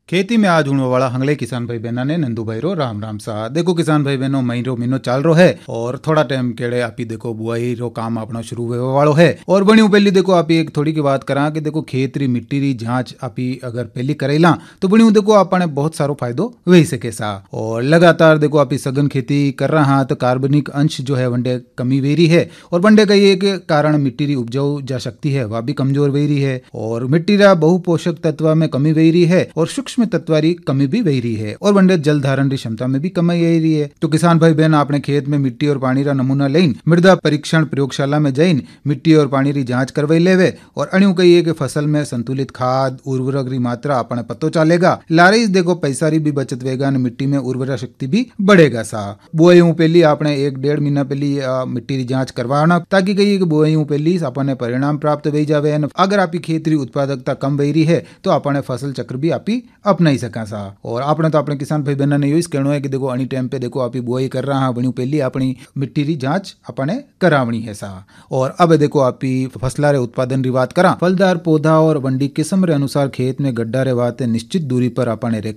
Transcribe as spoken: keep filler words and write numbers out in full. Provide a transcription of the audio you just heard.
खेती में आज होने वाला हंगले किसान भाई बहना ने नंदू भाई रो राम राम सा। देखो किसान भाई बहनों, महीनो महीनो चाल रो है और थोड़ा टाइम केड़े आपी देखो बुआई रो काम अपना शुरू हुए वालो है। और बनी पहली देखो आपी एक थोड़ी की बात करा कि देखो खेत री मिट्टी री जांच आपी अगर पहली करेला तो बनी देखो आपने बहुत सारो फायदो वही सके सा। और लगातार देखो आपी सघन खेती कर रहा तो कार्बनिक अंश जो है वनडे कमी वेरी है और वनडे का ये के कारण मिट्टी री उपजाऊ जा शक्ति है वह भी कमजोर वेरी है और मिट्टी रा बहु पोषक तत्व में कमी वेरी है और सूक्ष्म तत्वारी कमी भी वही रही है और वनडे जल धारण की क्षमता में भी कमी यही रही है। तो किसान भाई बहन अपने खेत में मिट्टी और पानी रा नमूना लेन मृदा परीक्षण प्रयोगशाला में जाइन मिट्टी और पानी री जांच करवाई लेवे और अणु कहिए कि फसल में संतुलित खाद उर्वरक री मात्रा अपने पतो चलेगा। लारे देखो पैसा री भी बचत वेगा न मिट्टी में उर्वरा शक्ति भी बढ़ेगा सा। बुआई पहली आपने एक डेढ़ महीना पहली मिट्टी री जांच करवाना ताकि कहिए कि बुआई पहली अपने परिणाम प्राप्त वही जावे। अगर आपकी खेत री उत्पादकता कम वही रही है तो अपने फसल चक्र भी आपी अपना ही सका सा। और आपने तो अपने किसान भाई बहना ने यही कहना है कि देखो अनी टाइम पे देखो आप बुआई कर रहा बनी पहली अपनी मिट्टी री जांच अपने करावनी है सा। और अब देखो आप फसला रे उत्पादन री बात करा, फलदार पौधा और वंडी किस्म रे अनुसार खेत में गड्ढा रे वाते निश्चित दूरी पर अपने